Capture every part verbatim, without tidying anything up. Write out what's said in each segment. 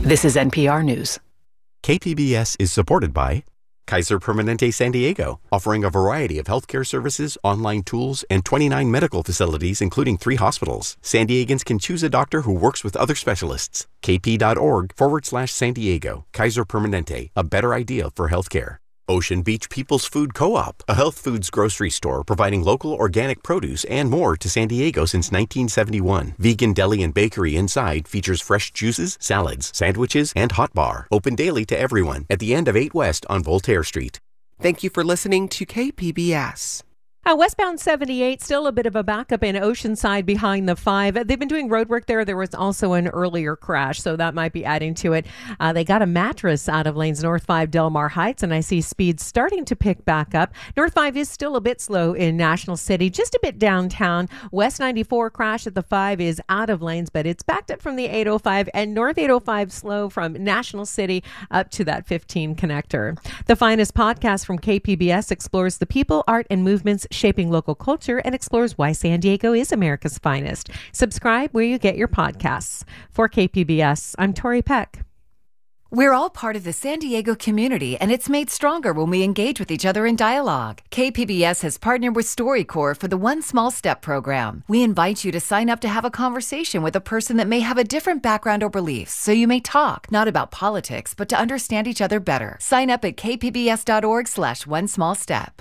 This is N P R News. K P B S is supported by Kaiser Permanente San Diego, offering a variety of healthcare services, online tools, and twenty-nine medical facilities, including three hospitals. San Diegans can choose a doctor who works with other specialists. kp.org forward slash San Diego. Kaiser Permanente, a better idea for healthcare. Ocean Beach People's Food Co-op, a health foods grocery store providing local organic produce and more to San Diego since nineteen seventy-one. Vegan deli and bakery inside features fresh juices, salads, sandwiches, and hot bar. Open daily to everyone at the end of eight West on Voltaire Street. Thank you for listening to K P B S. Uh, westbound seventy-eight, still a bit of a backup in Oceanside behind the five. They've been doing road work there. There was also an earlier crash, so that might be adding to it. Uh, they got a mattress out of lanes North five Del Mar Heights, and I see speeds starting to pick back up. North five is still a bit slow in National City, just a bit downtown. West ninety-four crash at the five is out of lanes, but it's backed up from the eight oh five, and North eight oh five slow from National City up to that fifteen connector. The Finest podcast from K P B S explores the people, art, and movements shaping local culture and explores why San Diego is America's finest. Subscribe where you get your podcasts. For K P B S, I'm Tori Peck. We're all part of the San Diego community, and it's made stronger when we engage with each other in dialogue. K P B S has partnered with StoryCorps for the One Small Step program. We invite you to sign up to have a conversation with a person that may have a different background or beliefs, so you may talk, not about politics, but to understand each other better. Sign up at kpbs.org slash one small step.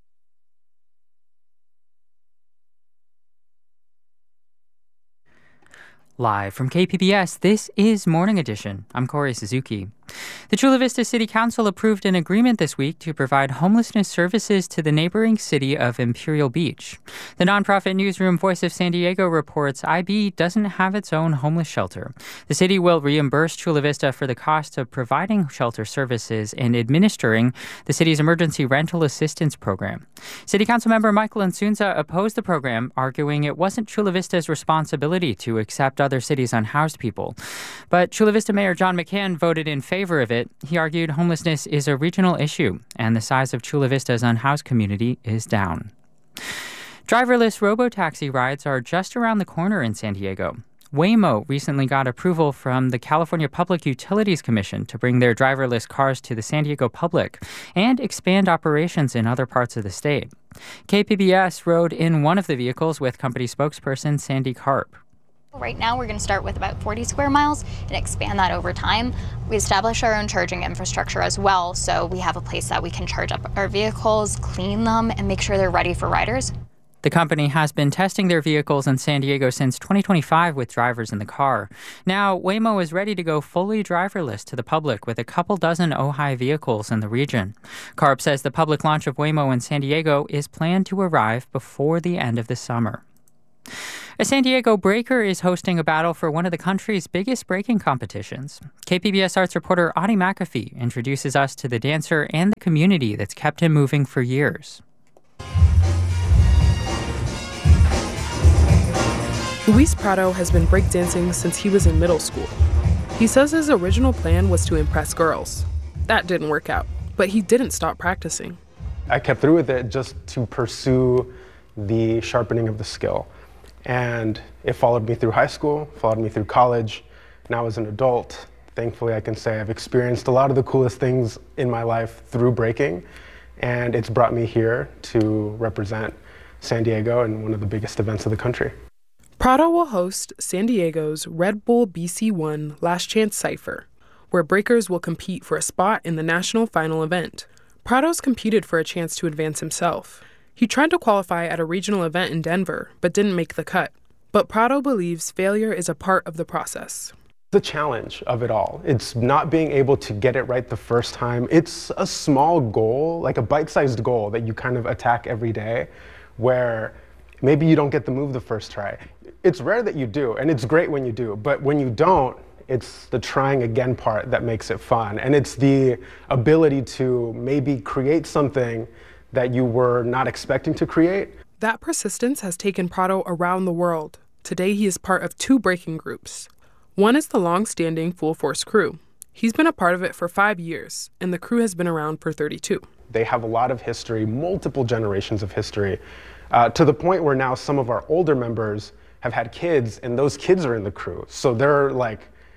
Live from K P B S, this is Morning Edition. I'm Corey Suzuki. The Chula Vista City Council approved an agreement this week to provide homelessness services to the neighboring city of Imperial Beach. The nonprofit newsroom Voice of San Diego reports I B doesn't have its own homeless shelter. The city will reimburse Chula Vista for the cost of providing shelter services and administering the city's emergency rental assistance program. City Council member Michael Insunza opposed the program, arguing it wasn't Chula Vista's responsibility to accept other cities' unhoused people. But Chula Vista Mayor John McCann voted in favor of it. He argued homelessness is a regional issue, and the size of Chula Vista's unhoused community is down. Driverless robotaxi rides are just around the corner in San Diego. Waymo recently got approval from the California Public Utilities Commission to bring their driverless cars to the San Diego public and expand operations in other parts of the state. K P B S rode in one of the vehicles with company spokesperson Sandy Karp. Right now, we're going to start with about forty square miles and expand that over time. We establish our own charging infrastructure as well, so we have a place that we can charge up our vehicles, clean them, and make sure they're ready for riders. The company has been testing their vehicles in San Diego since twenty twenty-five with drivers in the car. Now, Waymo is ready to go fully driverless to the public with a couple dozen Ojai vehicles in the region. Karp says the public launch of Waymo in San Diego is planned to arrive before the end of the summer. A San Diego breaker is hosting a battle for one of the country's biggest breaking competitions. K P B S Arts reporter Audie McAfee introduces us to the dancer and the community that's kept him moving for years. Luis Prado has been breakdancing since he was in middle school. He says his original plan was to impress girls. That didn't work out, but he didn't stop practicing. I kept through with it just to pursue the sharpening of the skill. And it followed me through high school, followed me through college. Now as an adult, thankfully I can say I've experienced a lot of the coolest things in my life through breaking. And it's brought me here to represent San Diego in one of the biggest events of the country. Prado will host San Diego's Red Bull B C one Last Chance Cypher, where breakers will compete for a spot in the national final event. Prado's competed for a chance to advance himself. He tried to qualify at a regional event in Denver, but didn't make the cut. But Prado believes failure is a part of the process. The challenge of it all, it's not being able to get it right the first time. It's a small goal, like a bite-sized goal that you kind of attack every day, where maybe you don't get the move the first try. It's rare that you do, and it's great when you do, but when you don't, it's the trying again part that makes it fun. And it's the ability to maybe create something that you were not expecting to create. That persistence has taken Prado around the world. Today he is part of two breaking groups. One is the long-standing Full Force crew. He's been a part of it for five years, and the crew has been around for thirty-two. They have a lot of history, multiple generations of history, uh, to the point where now some of our older members have had kids, and those kids are in the crew. So they're like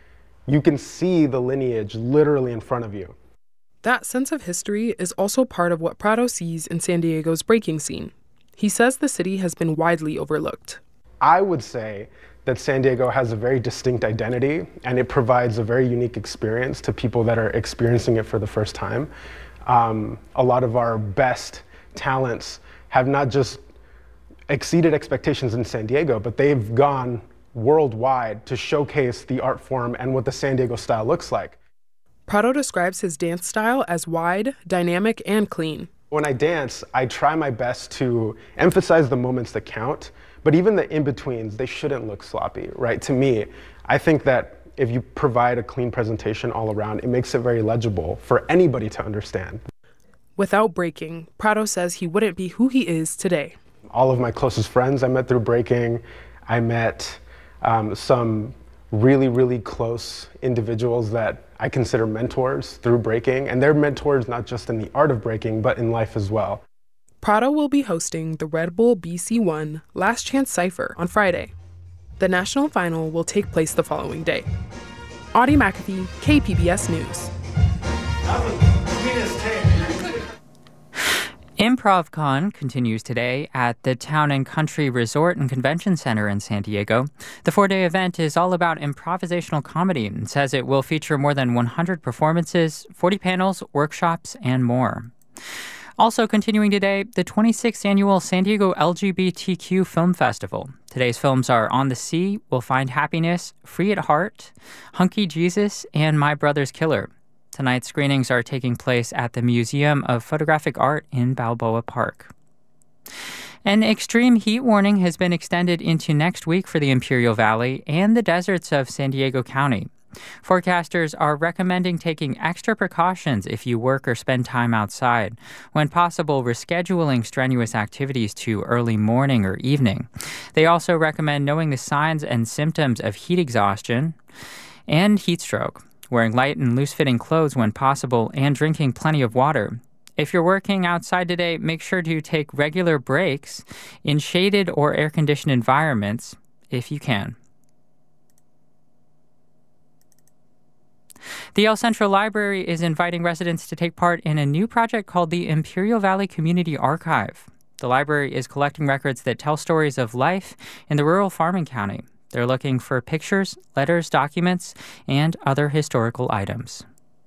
You can see the lineage literally in front of you. That sense of history is also part of what Prado sees in San Diego's breaking scene. He says the city has been widely overlooked. I would say that San Diego has a very distinct identity, and it provides a very unique experience to people that are experiencing it for the first time. Um, a lot of our best talents have not just exceeded expectations in San Diego, but they've gone worldwide to showcase the art form and what the San Diego style looks like. Prado describes his dance style as wide, dynamic, and clean. When I dance, I try my best to emphasize the moments that count, but even the in-betweens, they shouldn't look sloppy, right? To me, I think that if you provide a clean presentation all around, it makes it very legible for anybody to understand. Without breaking, Prado says he wouldn't be who he is today. All of my closest friends I met through breaking. I met um, some really, really close individuals that I consider mentors through breaking, and they're mentors not just in the art of breaking, but in life as well. Prado will be hosting the Red Bull B C one Last Chance Cypher on Friday. The national final will take place the following day. Audie McAfee, K P B S News. ImprovCon continues today at the Town and Country Resort and Convention Center in San Diego. The four-day event is all about improvisational comedy and says it will feature more than one hundred performances, forty panels, workshops, and more. Also continuing today, the twenty-sixth Annual San Diego L G B T Q Film Festival. Today's films are On the Sea, We'll Find Happiness, Free at Heart, Hunky Jesus, and My Brother's Killer. Tonight's screenings are taking place at the Museum of Photographic Art in Balboa Park. An extreme heat warning has been extended into next week for the Imperial Valley and the deserts of San Diego County. Forecasters are recommending taking extra precautions if you work or spend time outside. When possible, rescheduling strenuous activities to early morning or evening. They also recommend knowing the signs and symptoms of heat exhaustion and heat stroke, wearing light and loose-fitting clothes when possible, and drinking plenty of water. If you're working outside today, make sure to take regular breaks in shaded or air-conditioned environments if you can. The El Centro Library is inviting residents to take part in a new project called the Imperial Valley Community Archive. The library is collecting records that tell stories of life in the rural farming county. They're looking for pictures, letters, documents, and other historical items.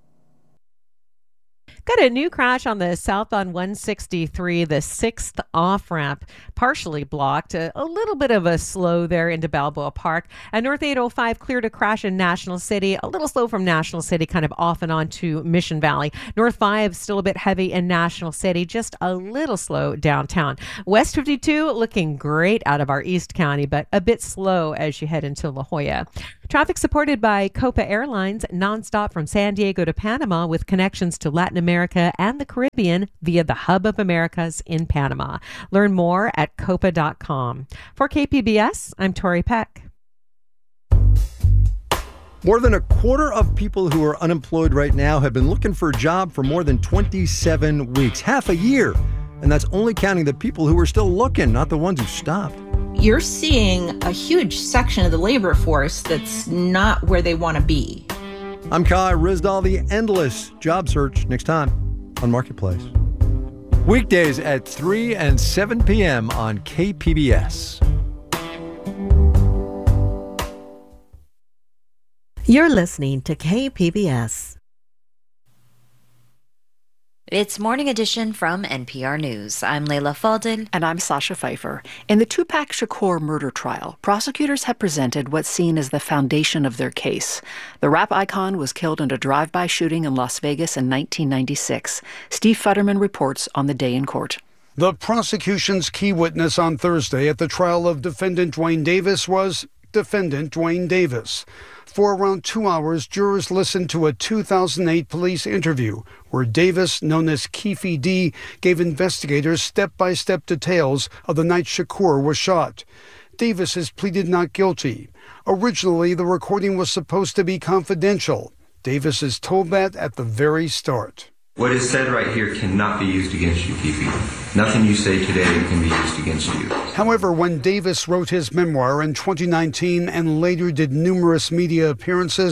Got a new crash on the southbound one sixty-three, the sixth off-ramp, partially blocked. A, a little bit of a slow there into Balboa Park. And North eight oh five cleared a crash in National City. A little slow from National City, kind of off and on to Mission Valley. North five still a bit heavy in National City, just a little slow downtown. West fifty-two looking great out of our East County, but a bit slow as you head into La Jolla. Traffic supported by Copa Airlines, nonstop from San Diego to Panama with connections to Latin America and the Caribbean via the Hub of Americas in Panama. Learn more at copa dot com. For K P B S, I'm Tori Peck. More than a quarter of people who are unemployed right now have been looking for a job for more than twenty-seven weeks, half a year. And that's only counting the people who are still looking, not the ones who stopped. You're seeing a huge section of the labor force that's not where they want to be. I'm Kai Rizdal, the endless job search, next time on Marketplace. Weekdays at three and seven p.m. on K P B S. You're listening to K P B S. It's Morning Edition from N P R News. I'm Leila Fadel. And I'm Sasha Pfeiffer. In the Tupac Shakur murder trial, prosecutors have presented what's seen as the foundation of their case. The rap icon was killed in a drive-by shooting in Las Vegas in nineteen ninety-six. Steve Futterman reports on the day in court. The prosecution's key witness on Thursday at the trial of defendant Duane Davis was defendant Duane Davis. For around two hours, jurors listened to a two thousand eight police interview where Davis, known as Keefe D, gave investigators step-by-step details of the night Shakur was shot. Davis has pleaded not guilty. Originally, the recording was supposed to be confidential. Davis is told that at the very start. What is said right here cannot be used against you, Keefe. Nothing you say today can be used against you. However, when Davis wrote his memoir in twenty nineteen and later did numerous media appearances,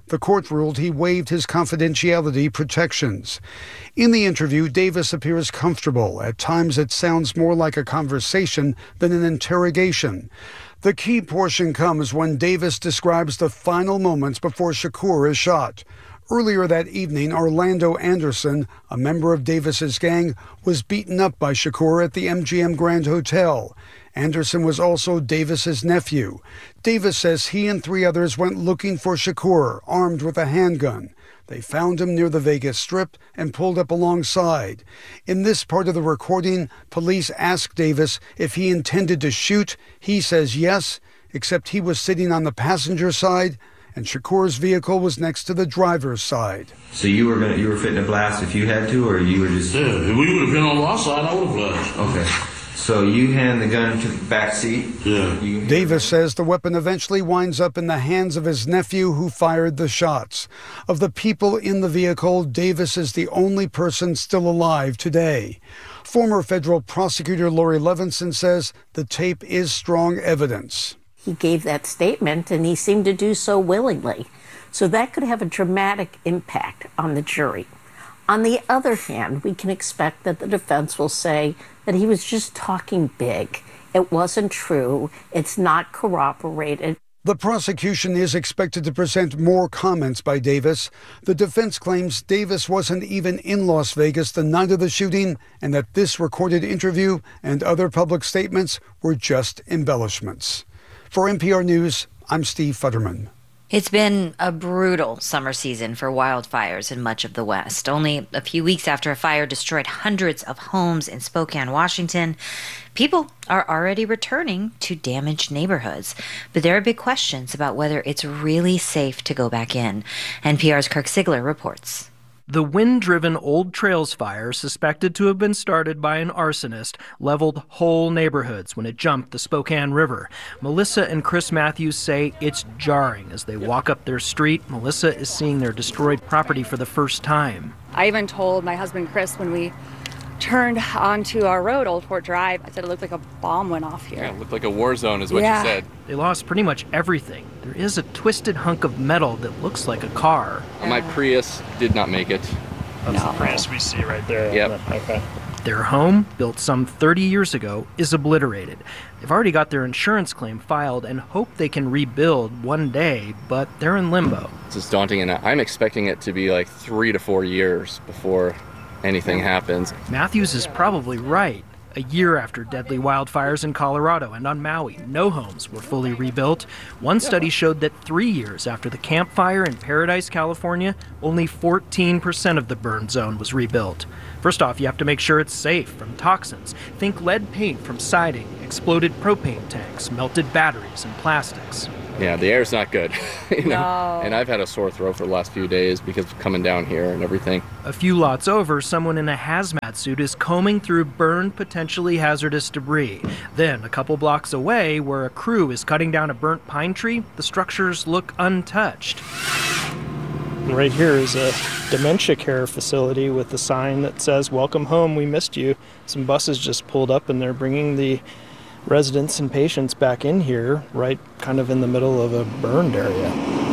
The court ruled he waived his confidentiality protections. In the interview, Davis appears comfortable. At times, it sounds more like a conversation than an interrogation. The key portion comes when Davis describes the final moments before Shakur is shot. Earlier that evening, Orlando Anderson, a member of Davis's gang, was beaten up by Shakur at the M G M Grand Hotel. Anderson was also Davis's nephew. Davis says he and three others went looking for Shakur, armed with a handgun. They found him near the Vegas Strip and pulled up alongside. In this part of the recording, police asked Davis if he intended to shoot. He says yes, except he was sitting on the passenger side and Shakur's vehicle was next to the driver's side. So you were gonna, you were fitting to blast if you had to, or you were just... Yeah, if we would have been on our side, I would have blasted. Okay. So you hand the gun to the back seat? Yeah. You... Davis says the weapon eventually winds up in the hands of his nephew who fired the shots. Of the people in the vehicle, Davis is the only person still alive today. Former federal prosecutor Lori Levinson says the tape is strong evidence. He gave that statement, and he seemed to do so willingly. So that could have a dramatic impact on the jury. On the other hand, we can expect that the defense will say that he was just talking big. It wasn't true. It's not corroborated. The prosecution is expected to present more comments by Davis. The defense claims Davis wasn't even in Las Vegas the night of the shooting and that this recorded interview and other public statements were just embellishments. For N P R News, I'm Steve Futterman. It's been a brutal summer season for wildfires in much of the West. Only a few weeks after a fire destroyed hundreds of homes in Spokane, Washington, people are already returning to damaged neighborhoods. But there are big questions about whether it's really safe to go back in. N P R's Kirk Sigler reports. The wind-driven Old Trails fire, suspected to have been started by an arsonist, leveled whole neighborhoods when it jumped the Spokane River. Melissa and Chris Matthews say it's jarring as they walk up their street. Melissa is seeing their destroyed property for the first time. I even told my husband Chris when we turned onto our road, Old Fort Drive, I said it looked like a bomb went off here. Yeah, it looked like a war zone is what yeah. you said. They lost pretty much everything. There is a twisted hunk of metal that looks like a car. Yeah. My Prius did not make it. That's no. the Prius we see right there. Yep. Okay. Their home, built some thirty years ago, is obliterated. They've already got their insurance claim filed and hope they can rebuild one day, but they're in limbo. This is daunting, and I'm expecting it to be like three to four years before anything happens. Matthews is probably right. A year after deadly wildfires in Colorado and on Maui, no homes were fully rebuilt. One study showed that three years after the Camp Fire in Paradise, California, only fourteen percent of the burn zone was rebuilt. First off, you have to make sure it's safe from toxins. Think lead paint from siding, exploded propane tanks, melted batteries, and plastics. Yeah, the air's not good. you know? No. And I've had a sore throat for the last few days because of coming down here and everything. A few lots over, someone in a hazmat suit is combing through burned, potentially hazardous debris. Then, a couple blocks away, where a crew is cutting down a burnt pine tree, the structures look untouched. And right here is a dementia care facility with a sign that says, "Welcome home, we missed you." Some buses just pulled up and they're bringing the residents and patients back in here, right kind of in the middle of a burned area.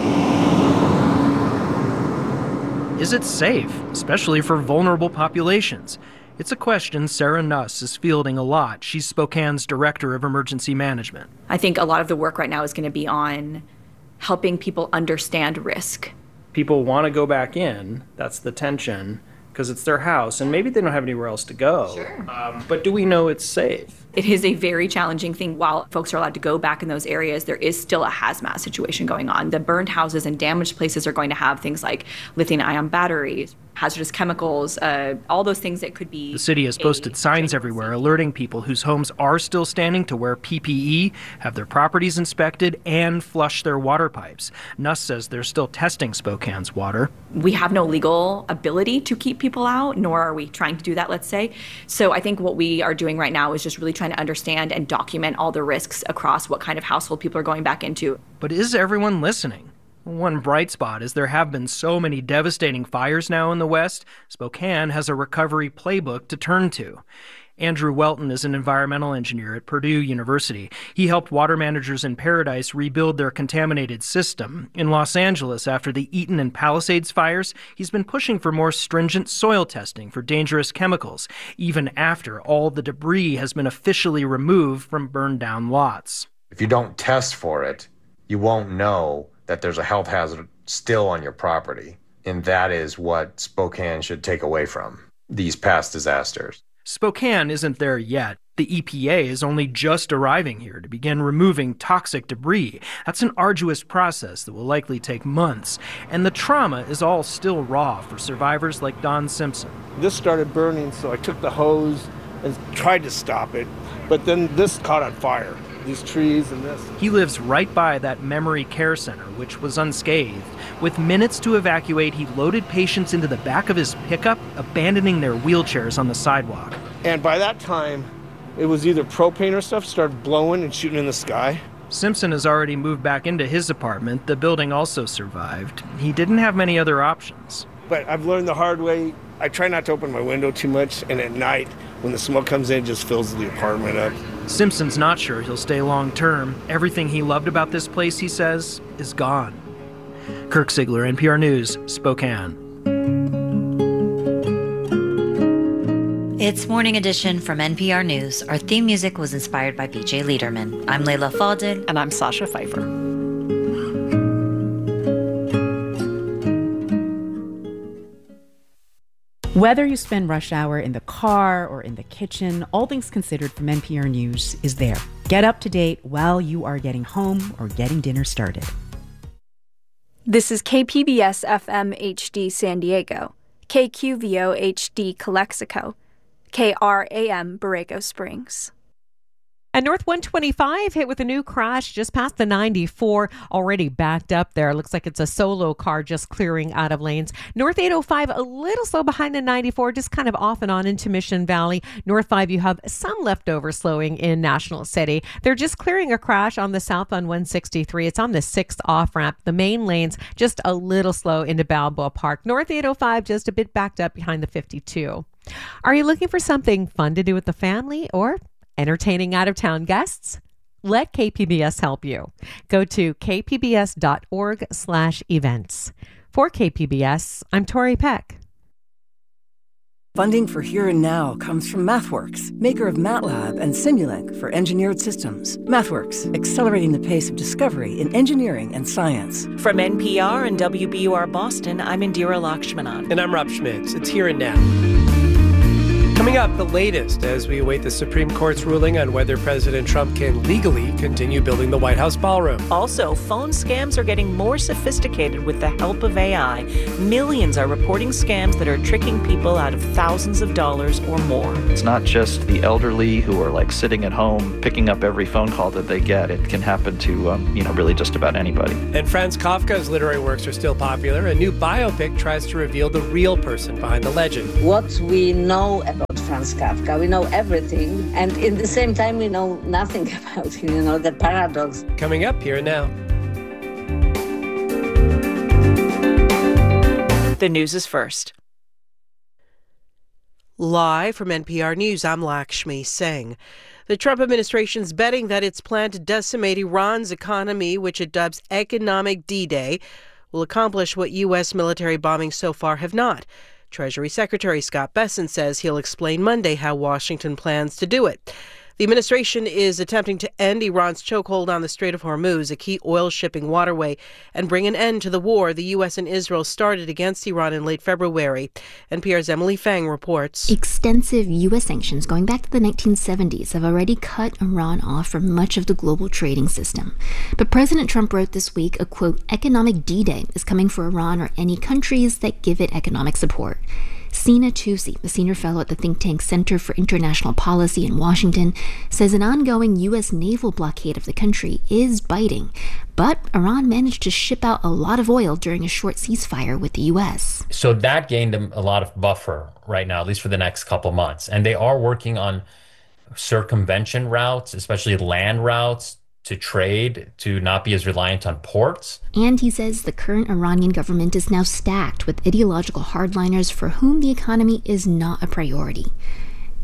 Is it safe, especially for vulnerable populations? It's a question Sarah Nuss is fielding a lot. She's Spokane's Director of Emergency Management. I think a lot of the work right now is going to be on helping people understand risk. People want to go back in, that's the tension, because it's their house, and maybe they don't have anywhere else to go. Sure. Um, but do we know it's safe? It is a very challenging thing. While folks are allowed to go back in those areas, there is still a hazmat situation going on. The burned houses and damaged places are going to have things like lithium-ion batteries, hazardous chemicals, uh, all those things that could be... The city has posted signs everywhere alerting people whose homes are still standing to wear P P E, have their properties inspected, and flush their water pipes. Nuss says they're still testing Spokane's water. We have no legal ability to keep people out, nor are we trying to do that, let's say. So I think what we are doing right now is just really trying to understand and document all the risks across what kind of household people are going back into. But is everyone listening? One bright spot is there have been so many devastating fires now in the West, Spokane has a recovery playbook to turn to. Andrew Welton is an environmental engineer at Purdue University. He helped water managers in Paradise rebuild their contaminated system. In Los Angeles, after the Eaton and Palisades fires, he's been pushing for more stringent soil testing for dangerous chemicals, even after all the debris has been officially removed from burned down lots. If you don't test for it, you won't know that there's a health hazard still on your property. And that is what Spokane should take away from these past disasters. Spokane isn't there yet. The E P A is only just arriving here to begin removing toxic debris. That's an arduous process that will likely take months. And the trauma is all still raw for survivors like Don Simpson. This started burning, so I took the hose and tried to stop it. But then this caught on fire, these trees and this. He lives right by that memory care center, which was unscathed. With minutes to evacuate, he loaded patients into the back of his pickup, abandoning their wheelchairs on the sidewalk. And by that time, it was either propane or stuff started blowing and shooting in the sky. Simpson has already moved back into his apartment. The building also survived. He didn't have many other options. But I've learned the hard way. I try not to open my window too much, and at night, when the smoke comes in, it just fills the apartment up. Simpson's not sure he'll stay long term. Everything he loved about this place, he says, is gone. Kirk Ziegler, N P R News, Spokane. It's Morning Edition from N P R News. Our theme music was inspired by B J Liederman. I'm Layla Fadel. And I'm Sasha Pfeiffer. Whether you spend rush hour in the car or in the kitchen, All Things Considered from N P R News is there. Get up to date while you are getting home or getting dinner started. This is K P B S F M H D San Diego, K Q V O H D Calexico, K R A M Borrego Springs. And North one twenty-five hit with a new crash just past the ninety-four, already backed up there. Looks like it's a solo car just clearing out of lanes. North eight oh five a little slow behind the ninety-four, just kind of off and on into Mission Valley. North five, you have some leftover slowing in National City. They're just clearing a crash on the southbound one sixty-three. It's on the sixth off-ramp. The main lanes just a little slow into Balboa Park. North eight oh five just a bit backed up behind the fifty-two. Are you looking for something fun to do with the family or entertaining out-of-town guests? Let K P B S help you. Go to k p b s dot org slash events. For K P B S, I'm Tori Peck. Funding for Here and Now comes from MathWorks, maker of MATLAB and Simulink for engineered systems. MathWorks, accelerating the pace of discovery in engineering and science. From N P R and W B U R Boston, I'm Indira Lakshmanan. And I'm Rob Schmitz. It's Here and Now. Coming up, the latest as we await the Supreme Court's ruling on whether President Trump can legally continue building the White House ballroom. Also, phone scams are getting more sophisticated with the help of A I. Millions are reporting scams that are tricking people out of thousands of dollars or more. It's not just the elderly who are like sitting at home picking up every phone call that they get. It can happen to, um, you know, really just about anybody. And Franz Kafka's literary works are still popular. A new biopic tries to reveal the real person behind the legend. What we know about Franz Kafka, we know everything, and in the same time we know nothing about him, you know, the paradox. Coming up Here and Now. The news is first. Live from N P R News, I'm Lakshmi Singh. The Trump administration's betting that its plan to decimate Iran's economy, which it dubs Economic D-Day, will accomplish what U S military bombings so far have not. Treasury Secretary Scott Bessent says he'll explain Monday how Washington plans to do it. The administration is attempting to end Iran's chokehold on the Strait of Hormuz, a key oil shipping waterway, and bring an end to the war the U S and Israel started against Iran in late February. N P R's Emily Fang reports. Extensive U S sanctions going back to the nineteen seventies have already cut Iran off from much of the global trading system. But President Trump wrote this week a, quote, economic D-Day is coming for Iran or any countries that give it economic support. Sina Tusi, a senior fellow at the think tank Center for International Policy in Washington, says an ongoing U S naval blockade of the country is biting. But Iran managed to ship out a lot of oil during a short ceasefire with the U S. So that gained them a lot of buffer right now, at least for the next couple months. And they are working on circumvention routes, especially land routes, to trade, to not be as reliant on ports. And he says the current Iranian government is now stacked with ideological hardliners for whom the economy is not a priority.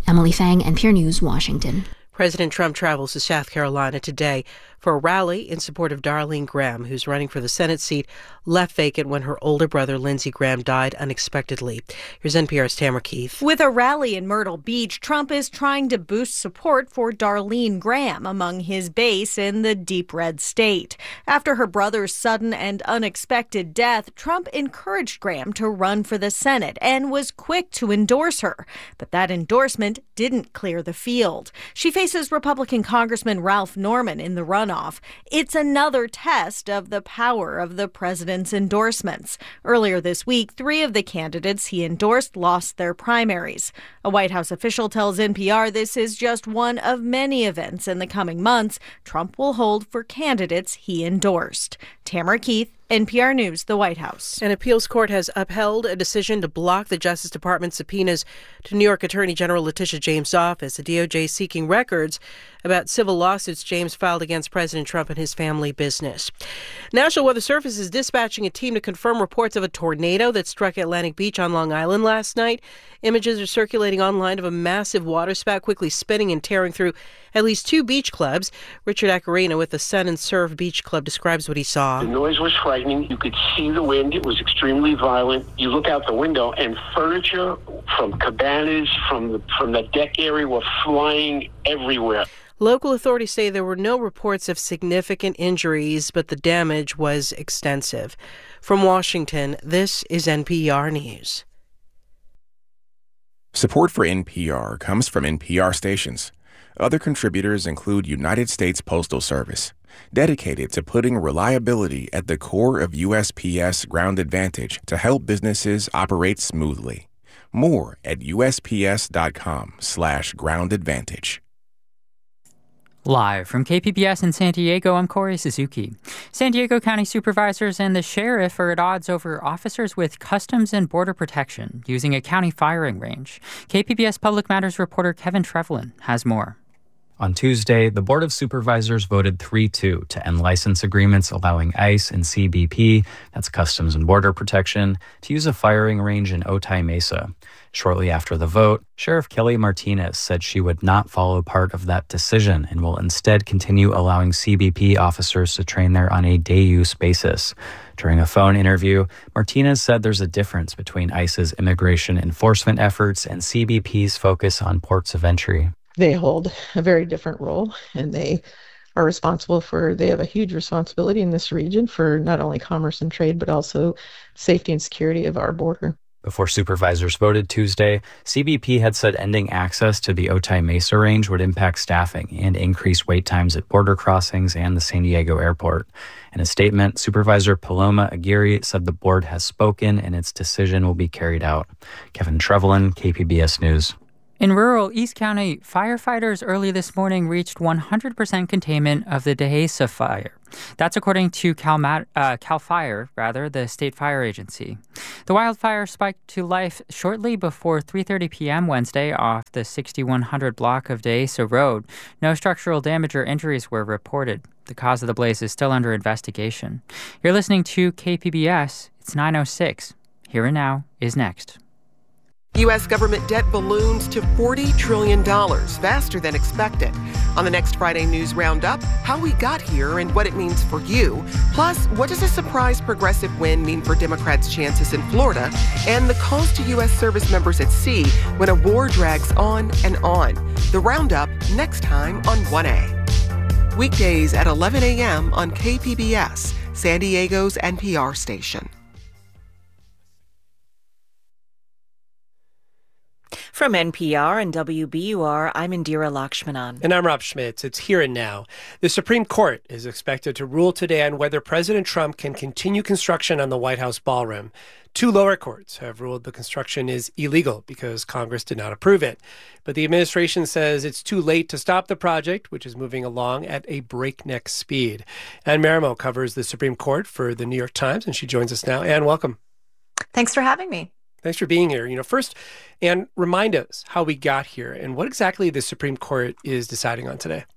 Emily Fang, N P R News, Washington. President Trump travels to South Carolina today for a rally in support of Darlene Graham, who's running for the Senate seat left vacant when her older brother, Lindsey Graham, died unexpectedly. Here's N P R's Tamara Keith. With a rally in Myrtle Beach, Trump is trying to boost support for Darlene Graham among his base in the deep red state. After her brother's sudden and unexpected death, Trump encouraged Graham to run for the Senate and was quick to endorse her. But that endorsement didn't clear the field. She faces Republican Congressman Ralph Norman in the runoff. It's another test of the power of the president's endorsements. Earlier this week, three of the candidates he endorsed lost their primaries. A White House official tells N P R this is just one of many events in the coming months Trump will hold for candidates he endorsed. Tamara Keith, N P R News, the White House. An appeals court has upheld a decision to block the Justice Department subpoenas to New York Attorney General Letitia James' office. The D O J seeking records about civil lawsuits James filed against President Trump and his family business. National Weather Service is dispatching a team to confirm reports of a tornado that struck Atlantic Beach on Long Island last night. Images are circulating online of a massive waterspout quickly spinning and tearing through at least two beach clubs. Richard Acarina with the Sun and Surf Beach Club describes what he saw. The noise was frightening. You could see the wind. It was extremely violent. You look out the window and furniture from cabanas, from the, from the deck area were flying everywhere. Local authorities say there were no reports of significant injuries, but the damage was extensive. From Washington, this is N P R News. Support for N P R comes from N P R stations. Other contributors include United States Postal Service, dedicated to putting reliability at the core of U S P S Ground Advantage to help businesses operate smoothly. More at usps.com slash ground advantage. Live from K P B S in San Diego, I'm Corey Suzuki. San Diego County supervisors and the sheriff are at odds over officers with Customs and Border Protection using a county firing range. K P B S Public Matters reporter Kevin Trevelyan has more. On Tuesday, the Board of Supervisors voted three two to end license agreements allowing ICE and C B P, that's Customs and Border Protection, to use a firing range in Otay Mesa. Shortly after the vote, Sheriff Kelly Martinez said she would not follow part of that decision and will instead continue allowing C B P officers to train there on a day-use basis. During a phone interview, Martinez said there's a difference between ICE's immigration enforcement efforts and C B P's focus on ports of entry. They hold a very different role, and they are responsible for, they have a huge responsibility in this region for not only commerce and trade, but also safety and security of our border. Before supervisors voted Tuesday, C B P had said ending access to the Otay Mesa range would impact staffing and increase wait times at border crossings and the San Diego airport. In a statement, Supervisor Paloma Aguirre said the board has spoken and its decision will be carried out. Kevin Trevelyan, K P B S News. In rural East County, firefighters early this morning reached one hundred percent containment of the Dehesa fire. That's according to Cal, uh, Cal Fire, rather, the state fire agency. The wildfire spiked to life shortly before three thirty p.m. Wednesday off the sixty-one hundred block of Dehesa Road. No structural damage or injuries were reported. The cause of the blaze is still under investigation. You're listening to K P B S. It's nine oh six. Here and Now is next. U S government debt balloons to forty trillion dollars, faster than expected. On the next Friday News Roundup, how we got here and what it means for you. Plus, what does a surprise progressive win mean for Democrats' chances in Florida? And the calls to U S service members at sea when a war drags on and on. The Roundup next time on one A. Weekdays at eleven a.m. on K P B S, San Diego's N P R station. From N P R and W B U R, I'm Indira Lakshmanan. And I'm Rob Schmitz. It's Here and Now. The Supreme Court is expected to rule today on whether President Trump can continue construction on the White House ballroom. Two lower courts have ruled the construction is illegal because Congress did not approve it. But the administration says it's too late to stop the project, which is moving along at a breakneck speed. Anne Marimo covers the Supreme Court for the New York Times, and she joins us now. Anne, welcome. Thanks for having me. Thanks for being here. You know, first, Anne, remind us how we got here and what exactly the Supreme Court is deciding on today.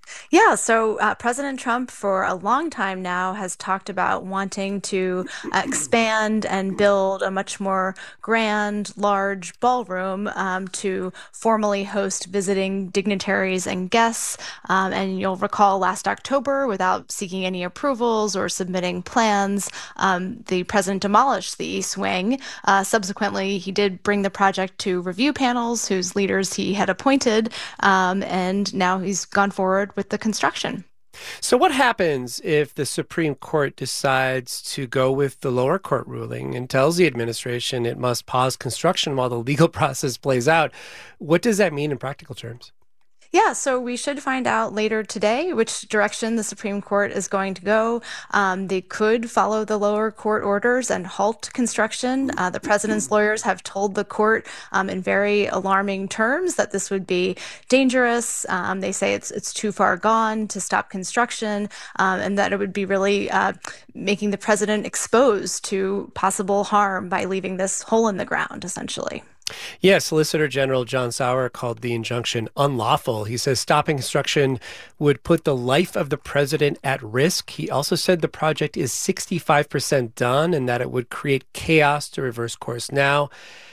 Yeah, so uh, President Trump, for a long time now, has talked about wanting to uh, expand and build a much more grand, large ballroom um, to formally host visiting dignitaries and guests. Um, and you'll recall last October, without seeking any approvals or submitting plans, um, the president demolished the East Wing. Uh, subsequently, he did bring the project to review panels whose leaders he had appointed, um, and now he's gone forward with the construction. So what happens if the Supreme Court decides to go with the lower court ruling and tells the administration it must pause construction while the legal process plays out? What does that mean in practical terms? Yeah, so we should find out later today which direction the Supreme Court is going to go. Um, they could follow the lower court orders and halt construction. Uh, the president's lawyers have told the court um, in very alarming terms that this would be dangerous. Um, they say it's it's too far gone to stop construction, um, and that it would be really uh, making the president exposed to possible harm by leaving this hole in the ground, essentially. Yeah, Solicitor General John Sauer called the injunction unlawful. He says stopping construction would put the life of the president at risk. He also said the project is sixty-five percent done and that it would create chaos to reverse course now.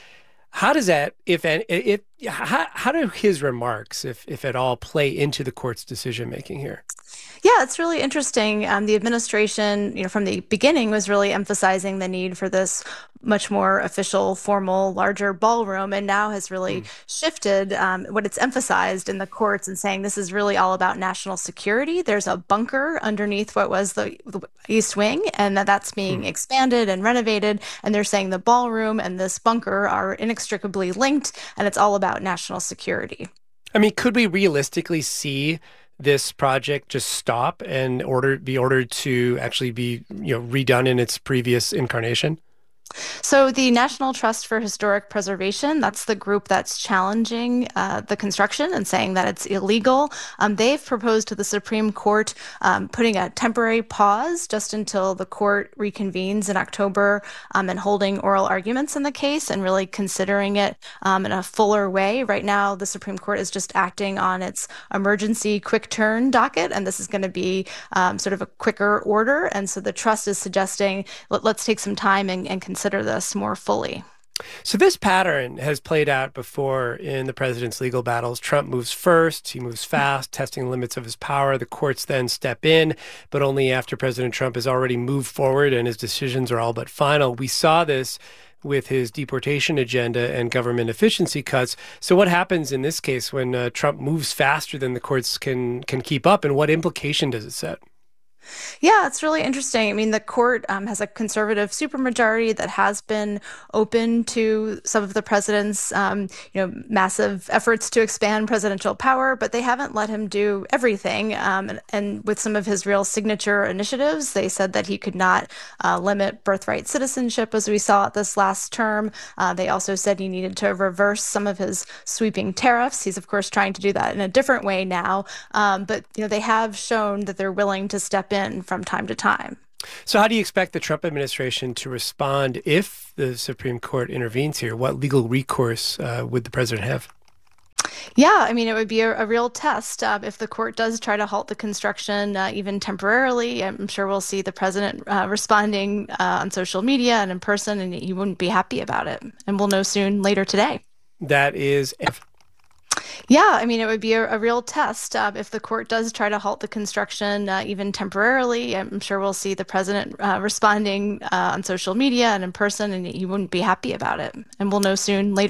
How does that, if and if how, how do his remarks, if if at all, play into the court's decision making here? Yeah, it's really interesting. Um, the administration, you know, from the beginning was really emphasizing the need for this much more official, formal, larger ballroom, and now has really mm. shifted um, what it's emphasized in the courts and saying this is really all about national security. There's a bunker underneath what was the, the East Wing, and that that's being mm. expanded and renovated, and they're saying the ballroom and this bunker are inextricably linked, and it's all about national security. I mean, could we realistically see this project just stop and order be ordered to actually be, you know, redone in its previous incarnation? So the National Trust for Historic Preservation, that's the group that's challenging uh, the construction and saying that it's illegal. Um, they've proposed to the Supreme Court um, putting a temporary pause just until the court reconvenes in October um, and holding oral arguments in the case and really considering it um, in a fuller way. Right now, the Supreme Court is just acting on its emergency quick turn docket, and this is going to be um, sort of a quicker order. And so the trust is suggesting, let, let's take some time and, and consider this more fully. So this pattern has played out before in the president's legal battles. Trump moves first, he moves fast, testing the limits of his power. The courts then step in, but only after President Trump has already moved forward and his decisions are all but final. We saw this with his deportation agenda and government efficiency cuts. So what happens in this case when uh, Trump moves faster than the courts can can keep up, and what implication does it set? Yeah, it's really interesting. I mean, the court um, has a conservative supermajority that has been open to some of the president's, um, you know, massive efforts to expand presidential power, but they haven't let him do everything. Um, and, and with some of his real signature initiatives, they said that he could not uh, limit birthright citizenship, as we saw at this last term. Uh, they also said he needed to reverse some of his sweeping tariffs. He's, of course, trying to do that in a different way now. Um, but, you know, they have shown that they're willing to step in from time to time. So how do you expect the Trump administration to respond if the Supreme Court intervenes here? What legal recourse uh, would the president have? Yeah, I mean, it would be a, a real test uh, if the court does try to halt the construction, uh, even temporarily. I'm sure we'll see the president uh, responding uh, on social media and in person, and he wouldn't be happy about it. And we'll know soon later today. That is... Yeah, I mean, it would be a, a real test uh, if the court does try to halt the construction, uh, even temporarily. I'm sure we'll see the president uh, responding uh, on social media and in person, and he wouldn't be happy about it. And we'll know soon later.